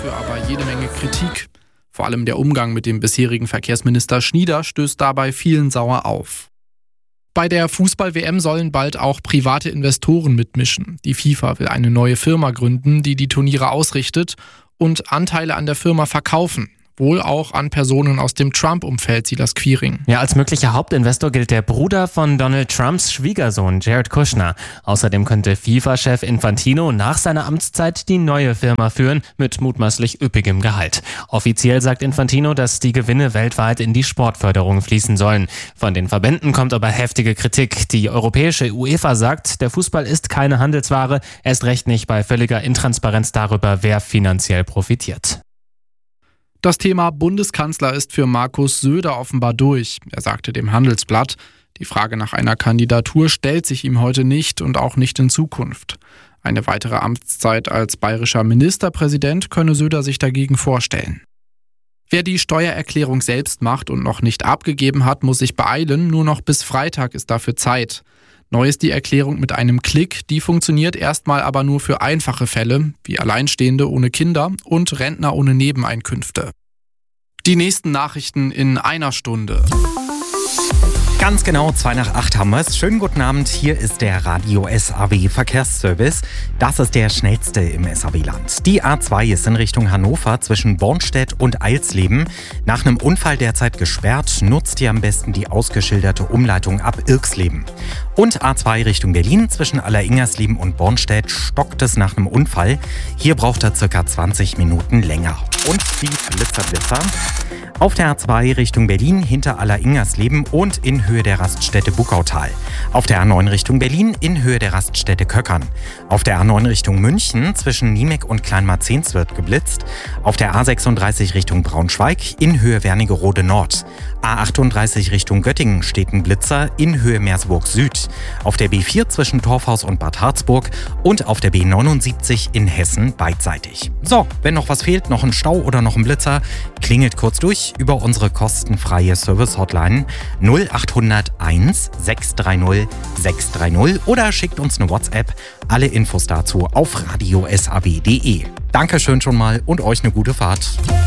Für aber jede Menge Kritik. Vor allem der Umgang mit dem bisherigen Verkehrsminister Schnieder stößt dabei vielen sauer auf. Bei der Fußball-WM sollen bald auch private Investoren mitmischen. Die FIFA will eine neue Firma gründen, die die Turniere ausrichtet und Anteile an der Firma verkaufen. Wohl auch an Personen aus dem Trump-Umfeld, Silas Quiring. Ja, als möglicher Hauptinvestor gilt der Bruder von Donald Trumps Schwiegersohn, Jared Kushner. Außerdem könnte FIFA-Chef Infantino nach seiner Amtszeit die neue Firma führen, mit mutmaßlich üppigem Gehalt. Offiziell sagt Infantino, dass die Gewinne weltweit in die Sportförderung fließen sollen. Von den Verbänden kommt aber heftige Kritik. Die europäische UEFA sagt, der Fußball ist keine Handelsware, erst recht nicht bei völliger Intransparenz darüber, wer finanziell profitiert. Das Thema Bundeskanzler ist für Markus Söder offenbar durch. Er sagte dem Handelsblatt, die Frage nach einer Kandidatur stellt sich ihm heute nicht und auch nicht in Zukunft. Eine weitere Amtszeit als bayerischer Ministerpräsident könne Söder sich dagegen vorstellen. Wer die Steuererklärung selbst macht und noch nicht abgegeben hat, muss sich beeilen. Nur noch bis Freitag ist dafür Zeit. Neu ist die Erklärung mit einem Klick. Die funktioniert erstmal aber nur für einfache Fälle, wie Alleinstehende ohne Kinder und Rentner ohne Nebeneinkünfte. Die nächsten Nachrichten in einer Stunde. Ganz genau 7:55 haben wir es. Schönen guten Abend, hier ist der Radio SAW Verkehrsservice. Das ist der schnellste im SAW-Land. Die A2 ist in Richtung Hannover zwischen Bornstedt und Eilsleben nach einem Unfall derzeit gesperrt. Nutzt ihr am besten die ausgeschilderte Umleitung ab Irksleben. Und A2 Richtung Berlin zwischen Alleringersleben und Bornstedt stockt es nach einem Unfall. Hier braucht er ca. 20 Minuten länger. Und die Blitzer. Auf der A2 Richtung Berlin hinter Alleringersleben und in Höhe der Raststätte Buckautal. Auf der A9 Richtung Berlin in Höhe der Raststätte Köckern. Auf der A9 Richtung München zwischen Niemek und Kleinmarzens wird geblitzt. Auf der A36 Richtung Braunschweig in Höhe Wernigerode Nord. A38 Richtung Göttingen steht ein Blitzer in Höhe Meersburg Süd. Auf der B4 zwischen Torfhaus und Bad Harzburg und auf der B79 in Hessen beidseitig. So, wenn noch was fehlt, noch ein Stau oder noch ein Blitzer, klingelt kurz durch über unsere kostenfreie Service-Hotline 0800 1 630 630 oder schickt uns eine WhatsApp. Alle Infos dazu auf radiosab.de. Dankeschön schon mal und euch eine gute Fahrt.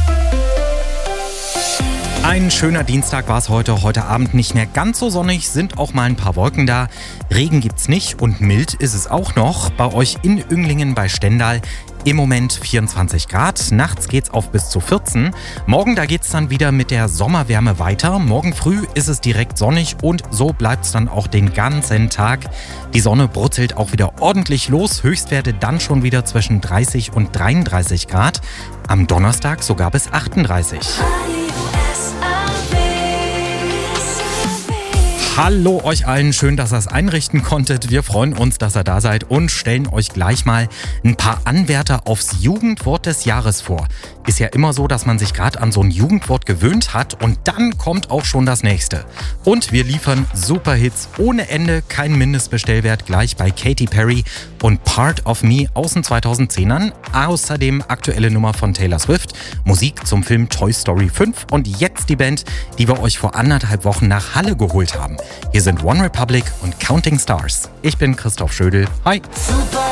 Ein schöner Dienstag war es heute. Heute Abend nicht mehr ganz so sonnig, sind auch mal ein paar Wolken da. Regen gibt's nicht und mild ist es auch noch. Bei euch in Önglingen bei Stendal im Moment 24 Grad. Nachts geht's auf bis zu 14. Morgen, da geht's dann wieder mit der Sommerwärme weiter. Morgen früh ist es direkt sonnig und so bleibt's dann auch den ganzen Tag. Die Sonne brutzelt auch wieder ordentlich los. Höchstwerte dann schon wieder zwischen 30 und 33 Grad. Am Donnerstag sogar bis 38. Hallo euch allen, schön, dass ihr es einrichten konntet. Wir freuen uns, dass ihr da seid und stellen euch gleich mal ein paar Anwärter aufs Jugendwort des Jahres vor. Ist ja immer so, dass man sich gerade an so ein Jugendwort gewöhnt hat und dann kommt auch schon das nächste. Und wir liefern Superhits ohne Ende, kein Mindestbestellwert, gleich bei Katy Perry und Part of Me aus den 2010ern. Außerdem aktuelle Nummer von Taylor Swift, Musik zum Film Toy Story 5 und jetzt die Band, die wir euch vor 1,5 Wochen nach Halle geholt haben. Hier sind One Republic und Counting Stars. Ich bin Christoph Schödel. Hi.